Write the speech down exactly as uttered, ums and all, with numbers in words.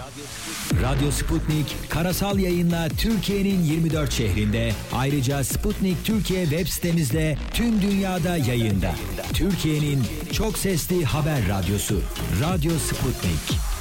Radyo Sputnik karasal yayınla Türkiye'nin yirmi dört şehrinde, ayrıca Sputnik Türkiye web sitemizde tüm dünyada yayında. Türkiye'nin çok sesli haber radyosu Radyo Sputnik.